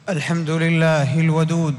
الحمد لله الودود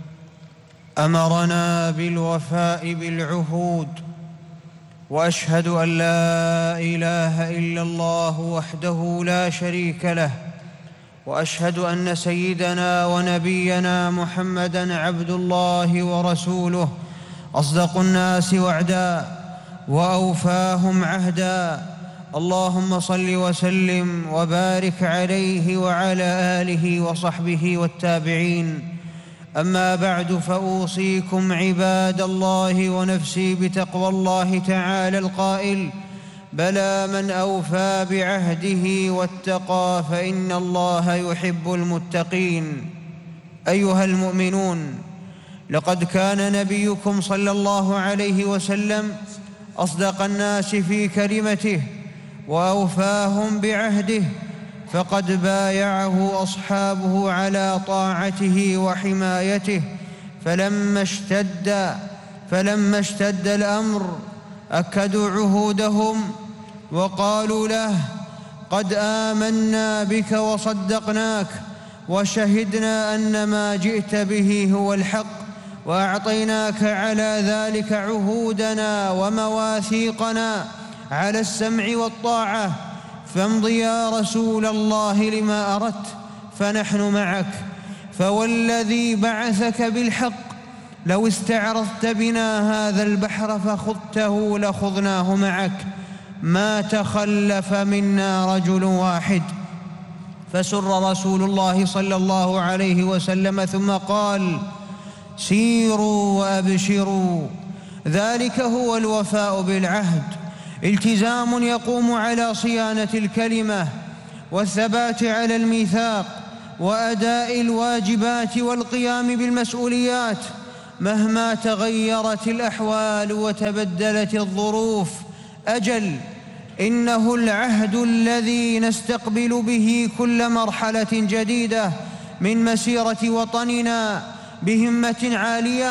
أمرنا بالوفاء بالعهود، وأشهد أن لا إله إلا الله وحده لا شريك له، وأشهد أن سيدنا ونبينا محمدًا عبد الله ورسوله، أصدق الناس وعدا وأوفاهم عهدا. اللهم صل وسلم وبارك عليه وعلى آله وصحبه والتابعين. أما بعد، فأوصيكم عباد الله ونفسي بتقوى الله تعالى القائل: بلى من أوفى بعهده واتقى فإن الله يحب المتقين. أيها المؤمنون، لقد كان نبيكم صلى الله عليه وسلم أصدق الناس في كلمته وأوفاهم بعهده، فقد بايعه أصحابه على طاعته وحمايته، فلما اشتد الأمر أكدوا عهودهم وقالوا له: قد آمنا بك وصدقناك وشهدنا أن ما جئت به هو الحق، وأعطيناك على ذلك عهودنا ومواثيقنا على السمع والطاعة، فامض يا رسول الله لما أردت فنحن معك، فوالذي بعثك بالحق لو استعرضت بنا هذا البحر فخضته لخضناه معك، ما تخلف منا رجل واحد. فسر رسول الله صلى الله عليه وسلم ثم قال: سيروا وأبشروا. ذلك هو الوفاء بالعهد، التزام يقوم على صيانة الكلمة والثبات على الميثاق وأداء الواجبات والقيام بالمسؤوليات مهما تغيرت الأحوال وتبدلت الظروف. أجل، إنه العهد الذي نستقبل به كل مرحلة جديدة من مسيرة وطننا بهمة عالية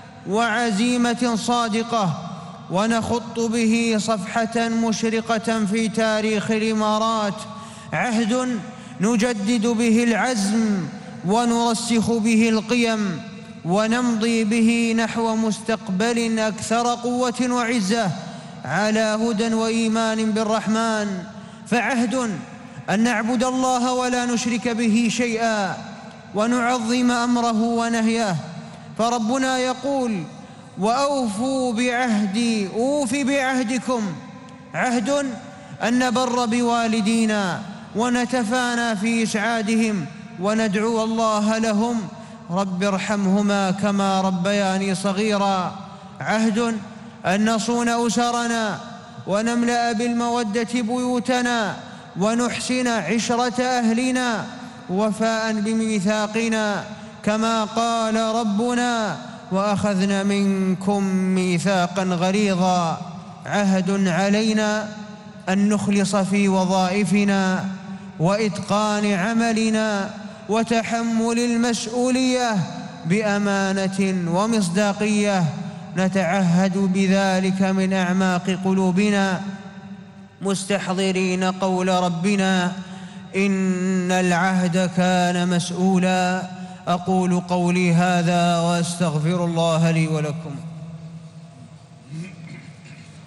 وعزيمة صادقة، ونخط به صفحة مشرقة في تاريخ الإمارات، عهد نجدد به العزم ونرسخ به القيم ونمضي به نحو مستقبل أكثر قوة وعزة على هدى وإيمان بالرحمن. فعهد أن نعبد الله ولا نشرك به شيئا ونعظم أمره ونهيه، فربنا يقول: وأوفوا بعهدي أوف بعهدكم. عهد أن نبر بوالدينا ونتفانى في إسعادهم وندعو الله لهم: رب ارحمهما كما ربياني صغيرا. عهد أن نصون أسرنا ونملأ بالمودة بيوتنا ونحسن عشرة أهلنا وفاء بميثاقنا، كما قال ربنا: وأخذنا منكم ميثاقا غليظا. عهد علينا أن نخلص في وظائفنا وإتقان عملنا وتحمل المسؤولية بأمانة ومصداقية، نتعهد بذلك من أعماق قلوبنا مستحضرين قول ربنا: إن العهد كان مسؤولا. أقول قولي هذا وأستغفر الله لي ولكم.